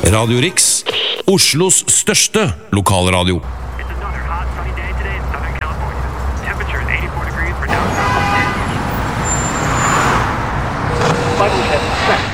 Radio Riks, Oslos største lokalradio. It's another hot sunny day today in Southern California. Temperature is 84 degrees for downtown Los Angeles. Michael has set.